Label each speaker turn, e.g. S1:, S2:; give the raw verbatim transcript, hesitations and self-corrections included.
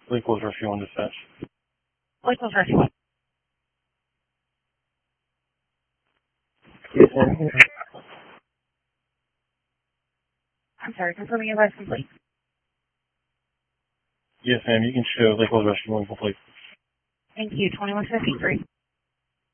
S1: Lakewood Rescue one dispatch.
S2: Lakewood Rescue one.
S1: Yes, ma'am.
S2: I'm sorry, confirming your license complete.
S1: Yes, ma'am. You can show Lakewood Rescue one complete.
S2: Thank you. twenty-one fifty-three.